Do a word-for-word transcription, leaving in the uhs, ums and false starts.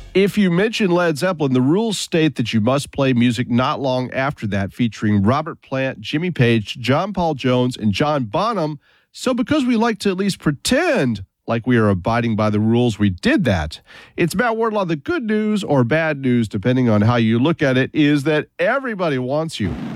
If you mention Led Zeppelin, the rules state that you must play music not long after that featuring Robert Plant, Jimmy Page, John Paul Jones, and John Bonham. So because we like to at least pretend like we are abiding by the rules, we did that. It's Matt Wardlaw. The good news or bad news, depending on how you look at it, is that everybody wants you.